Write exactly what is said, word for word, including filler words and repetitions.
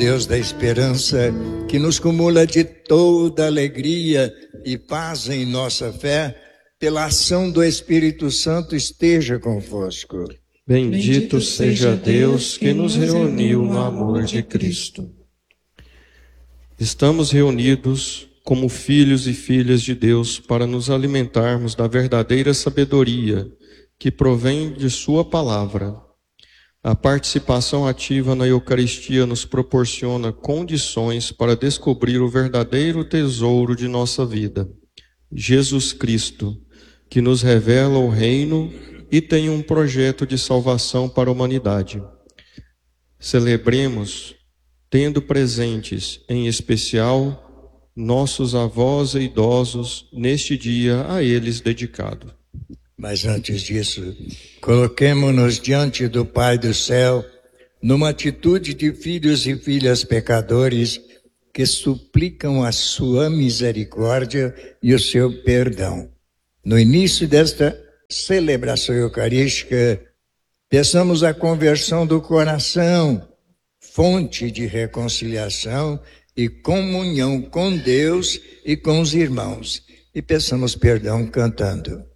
Deus da esperança, que nos cumula de toda alegria e paz em nossa fé, pela ação do Espírito Santo esteja convosco. Bendito seja Deus que nos reuniu no amor de Cristo. Estamos reunidos como filhos e filhas de Deus para nos alimentarmos da verdadeira sabedoria que provém de Sua palavra. A participação ativa na Eucaristia nos proporciona condições para descobrir o verdadeiro tesouro de nossa vida, Jesus Cristo, que nos revela o reino e tem um projeto de salvação para a humanidade. Celebremos, tendo presentes, em especial, nossos avós e idosos, neste dia a eles dedicado. Mas antes disso, coloquemo-nos diante do Pai do céu, numa atitude de filhos e filhas pecadores que suplicam a sua misericórdia e o seu perdão. No início desta celebração eucarística, peçamos a conversão do coração, fonte de reconciliação e comunhão com Deus e com os irmãos. E peçamos perdão cantando.